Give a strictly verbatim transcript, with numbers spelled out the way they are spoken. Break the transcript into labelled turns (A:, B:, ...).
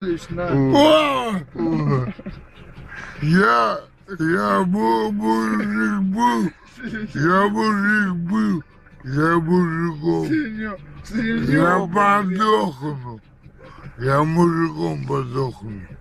A: работаешь на...
B: О! Я, я был, мужик был, я мужик был, я мужиком,
A: Сырьё,
B: я
A: сырьё,
B: подохну, я мужиком подохну.